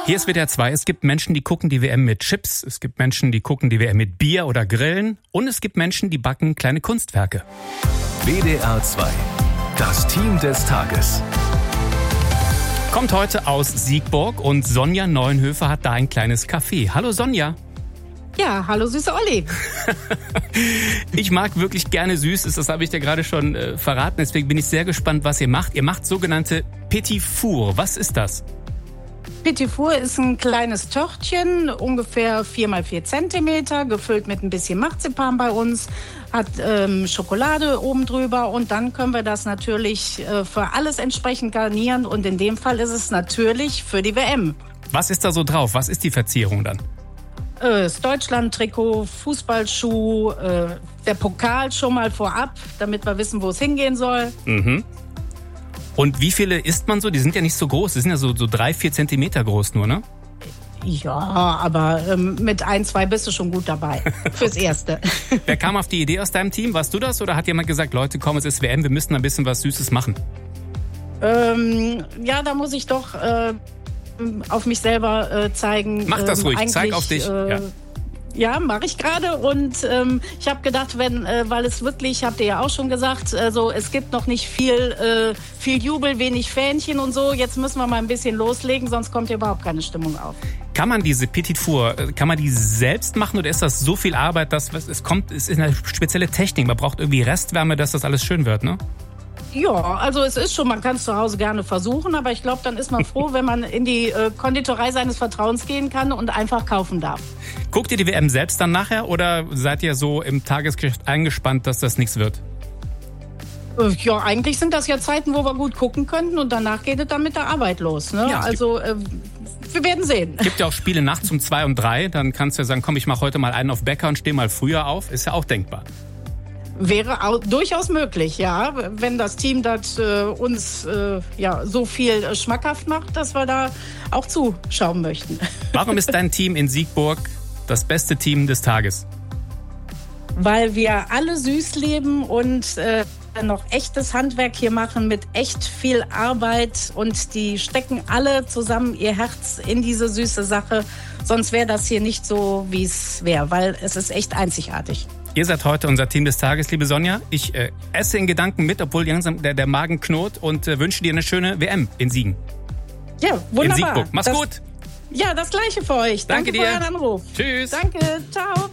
Hier ist WDR 2. Es gibt Menschen, die gucken die WM mit Chips. Es gibt Menschen, die gucken die WM mit Bier oder Grillen. Und es gibt Menschen, die backen kleine Kunstwerke. WDR 2. Das Team des Tages. Kommt heute aus Siegburg und Sonja Neuenhöfer hat da ein kleines Café. Hallo Sonja. Ja, hallo süße Olli. Ich mag wirklich gerne Süßes, das habe ich dir gerade schon verraten. Deswegen bin ich sehr gespannt, was ihr macht. Ihr macht sogenannte Petit Four. Was ist das? Petit Four ist ein kleines Törtchen, ungefähr 4x4 Zentimeter, gefüllt mit ein bisschen Marzipan bei uns, hat Schokolade oben drüber und dann können wir das natürlich für alles entsprechend garnieren und in dem Fall ist es natürlich für die WM. Was ist da so drauf? Was ist die Verzierung dann? Das Deutschland-Trikot, Fußballschuh, der Pokal schon mal vorab, damit wir wissen, wo es hingehen soll. Mhm. Und wie viele isst man so? Die sind ja nicht so groß, die sind ja so 3-4 Zentimeter groß nur, ne? Ja, aber mit 1-2 bist du schon gut dabei, fürs Erste. Wer kam auf die Idee aus deinem Team? Warst du das oder hat jemand gesagt, Leute, komm, es ist WM, wir müssen ein bisschen was Süßes machen? Ja, da muss ich doch auf mich selber zeigen. Mach das ruhig, zeig auf dich. Ja, mache ich gerade und ich habe gedacht, weil es wirklich, habt ihr ja auch schon gesagt, also es gibt noch nicht viel Jubel, wenig Fähnchen und so. Jetzt müssen wir mal ein bisschen loslegen, sonst kommt hier überhaupt keine Stimmung auf. Kann man diese Petit Four, kann man die selbst machen oder ist das so viel Arbeit, dass es ist eine spezielle Technik, man braucht irgendwie Restwärme, dass das alles schön wird, ne? Ja, also es ist schon, man kann es zu Hause gerne versuchen, aber ich glaube, dann ist man froh, wenn man in die Konditorei seines Vertrauens gehen kann und einfach kaufen darf. Guckt ihr die WM selbst dann nachher oder seid ihr so im Tagesgeschäft eingespannt, dass das nichts wird? Ja, eigentlich sind das ja Zeiten, wo wir gut gucken könnten und danach geht es dann mit der Arbeit los. Ne? Ja, also wir werden sehen. Es gibt ja auch Spiele nachts um 2 und 3, dann kannst du ja sagen, komm, ich mache heute mal einen auf Bäcker und stehe mal früher auf. Ist ja auch denkbar. Wäre auch durchaus möglich, ja, wenn das Team das uns so viel schmackhaft macht, dass wir da auch zuschauen möchten. Warum ist dein Team in Siegburg das beste Team des Tages? Weil wir alle süß leben und noch echtes Handwerk hier machen mit echt viel Arbeit und die stecken alle zusammen ihr Herz in diese süße Sache. Sonst wäre das hier nicht so, wie es wäre, weil es ist echt einzigartig. Ihr seid heute unser Team des Tages, liebe Sonja. Ich esse in Gedanken mit, obwohl langsam der Magen knurrt und wünsche dir eine schöne WM in Siegen. Ja, wunderbar. In Siegburg. Mach's gut. Ja, das Gleiche für euch. Danke dir. Für euren Anruf. Tschüss. Danke, ciao.